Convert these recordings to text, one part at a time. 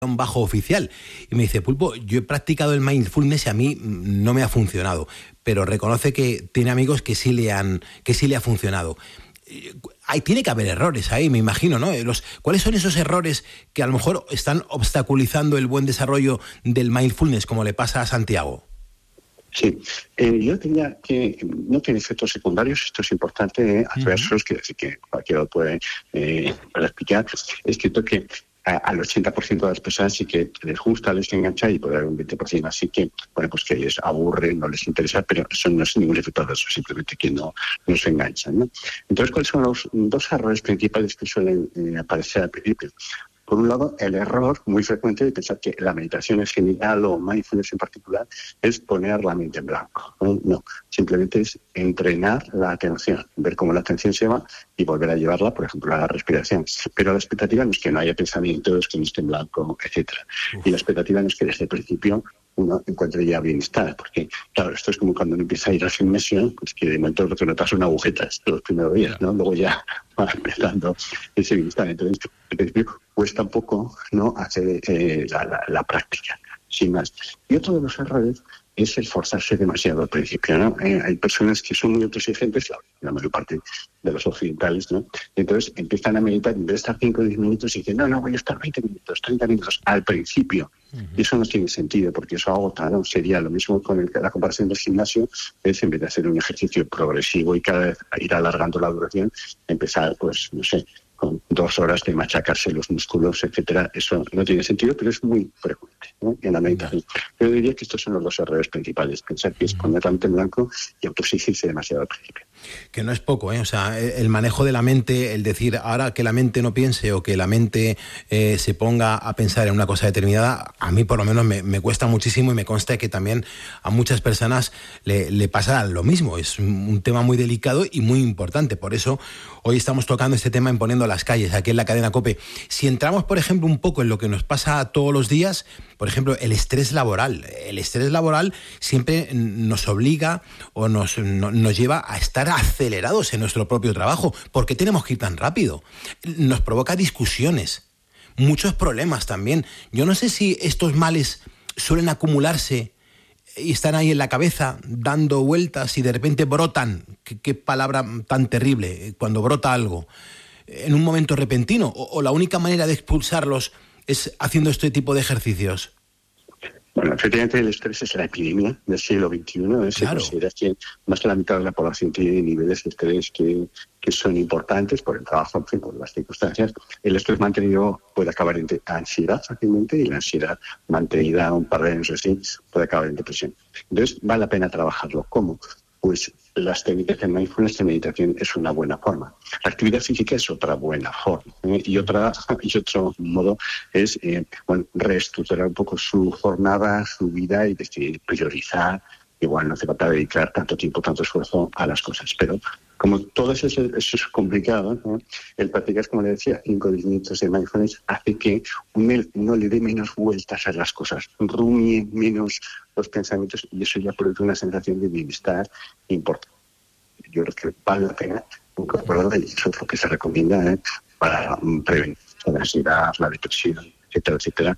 un bajo oficial y me dice: Pulpo, yo he practicado el mindfulness y a mí no me ha funcionado, pero reconoce que tiene amigos que sí le ha funcionado. Tiene que haber errores ahí, me imagino, ¿no? ¿Cuáles son esos errores que a lo mejor están obstaculizando el buen desarrollo del mindfulness, como le pasa a Santiago? Sí, yo diría que no tiene efectos secundarios, esto es importante, adversos, que cualquiera puede explicar. Es cierto que al 80% de las personas sí que les gusta, les engancha, y puede haber un 20% así que, bueno, pues que les aburre, no les interesa, pero eso no es ningún efecto adverso, simplemente que no se enganchan, ¿no? Entonces, ¿cuáles son los dos errores principales que suelen aparecer al principio? Por un lado, el error muy frecuente de pensar que la meditación en general o mindfulness en particular es poner la mente en blanco. No, simplemente es entrenar la atención, ver cómo la atención se va y volver a llevarla, por ejemplo, a la respiración. Pero la expectativa no es que no haya pensamientos, que no esté en blanco, etcétera. Y la expectativa no es que desde el principio uno encuentre ya bienestar, porque, claro, esto es como cuando uno empieza a ir al gimnasio, pues que de momento lo que notas son agujetas los primeros días, ¿no? Luego ya va empezando ese bienestar. Entonces, al principio cuesta un poco, ¿no?, hacer la práctica, sin más. Y otro de los errores es el forzarse demasiado al principio, ¿no? Hay personas que son muy autoexigentes, la mayor parte de los occidentales, ¿no? Entonces empiezan a meditar, en vez de estar 5 o 10 minutos, y dicen, no, voy a estar 20 minutos, 30 minutos al principio. Y eso no tiene sentido, porque eso agota, ¿no? Sería lo mismo con la comparación del gimnasio, es en vez de hacer un ejercicio progresivo y cada vez ir alargando la duración, empezar, pues, no sé, con 2 horas de machacarse los músculos, etcétera. Eso no tiene sentido, pero es muy frecuente, ¿no?, en la meditación. Yo diría que estos son los dos errores principales: pensar que es poner la mente en blanco y autoexigirse demasiado al principio. Que no es poco, ¿eh? O sea, el manejo de la mente, el decir ahora que la mente no piense o que la mente se ponga a pensar en una cosa determinada, a mí por lo menos me cuesta muchísimo, y me consta que también a muchas personas le pasa lo mismo. Es un tema muy delicado y muy importante. Por eso hoy estamos tocando este tema en Poniendo las Calles, aquí en la cadena COPE. Si entramos, por ejemplo, un poco en lo que nos pasa todos los días, por ejemplo, el estrés laboral. El estrés laboral siempre nos obliga o nos lleva a estar acelerados en nuestro propio trabajo. ¿Por qué tenemos que ir tan rápido? Nos provoca discusiones, muchos problemas también. Yo no sé si estos males suelen acumularse y están ahí en la cabeza dando vueltas y de repente brotan. Qué palabra tan terrible, cuando brota algo en un momento repentino, o la única manera de expulsarlos es haciendo este tipo de ejercicios. Bueno, efectivamente el estrés es la epidemia del siglo XXI. Claro. Se considera que más de la mitad de la población tiene niveles de estrés que son importantes por el trabajo, en fin, por las circunstancias. El estrés mantenido puede acabar en ansiedad fácilmente, y la ansiedad mantenida un par de años así puede acabar en depresión. Entonces vale la pena trabajarlo. ¿Cómo? Pues las técnicas de mindfulness de meditación es una buena forma. La actividad física es otra buena forma. Y otro modo es reestructurar un poco su jornada, su vida, y decidir priorizar. Igual no hace falta dedicar tanto tiempo, tanto esfuerzo a las cosas. Pero como todo eso es complicado, ¿no?, el practicar, como le decía, 5 o 10 minutos de mindfulness hace que uno le dé menos vueltas a las cosas, rumie menos los pensamientos, y eso ya produce una sensación de bienestar importante. Yo creo que vale la pena incorporarlo, y eso es lo que se recomienda para prevenir la ansiedad, la depresión, etcétera,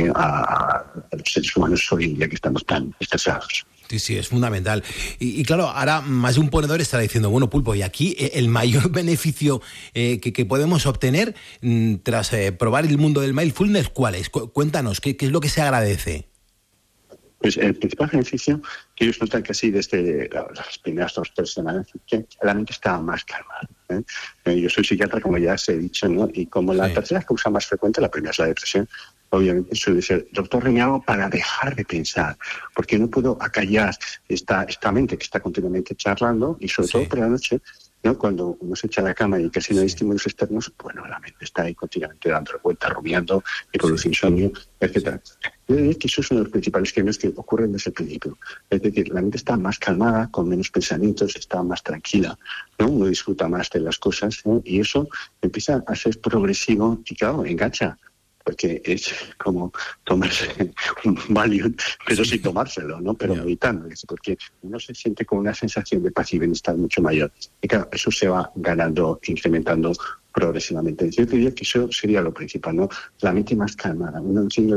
a los seres humanos hoy en día que estamos tan estresados. Sí, es fundamental. Y claro, ahora más de un ponedor estará diciendo, bueno, Pulpo, y aquí el mayor beneficio que podemos obtener tras probar el mundo del mindfulness, ¿cuál es? Cuéntanos, ¿qué es lo que se agradece? Pues el principal beneficio que ellos notan casi desde las primeras 2 o 3 semanas es que la mente está más calmada. Yo soy psiquiatra, como ya se he dicho, ¿no? Y como la tercera causa más frecuente, la primera es la depresión, obviamente suele ser, doctor, ¿me hago para dejar de pensar? Porque no puedo acallar esta mente que está continuamente charlando, y sobre todo por la noche, ¿no?, cuando uno se echa a la cama y casi no hay estímulos externos, bueno, la mente está ahí continuamente dando vueltas, rumiando, y produce insomnio, etcétera. Yo diría que esos son los principales cambios que ocurren desde el principio. Es decir, la mente está más calmada, con menos pensamientos, está más tranquila, ¿no? Uno disfruta más de las cosas, ¿no? Y eso empieza a ser progresivo y, claro, engancha. Porque es como tomarse un Valium, pero sin tomárselo, ¿no? Pero meditando, porque uno se siente con una sensación de paz y bienestar mucho mayor. Y claro, eso se va ganando, incrementando progresivamente. Yo diría que eso sería lo principal, ¿no? La mente más calmada. Uno